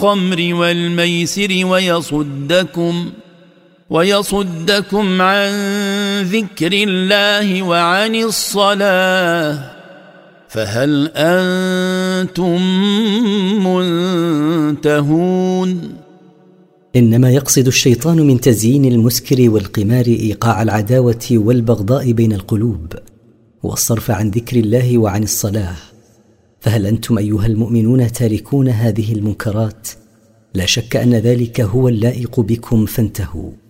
الخمر والميسر ويصدكم عن ذكر الله وعن الصلاة فهل أنتم منتهون؟ إنما يقصد الشيطان من تزيين المسكر والقمار إيقاع العداوة والبغضاء بين القلوب والصرف عن ذكر الله وعن الصلاة. فهل أنتم أيها المؤمنون تاركون هذه المنكرات؟ لا شك أن ذلك هو اللائق بكم، فانتهوا.